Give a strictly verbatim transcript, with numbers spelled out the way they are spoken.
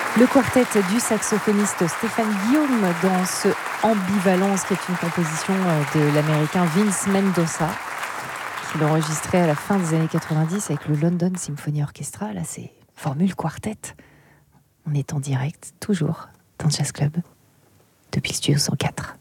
Le quartet du saxophoniste Stéphane Guillaume dans ce Ambivalence, qui est une composition de l'américain Vince Mendoza, qu'il enregistrait à la fin des années quatre-vingt-dix avec le London Symphony Orchestra. Là, c'est formule quartet. On est en direct, toujours, dans le Jazz Club, depuis le studio cent quatre.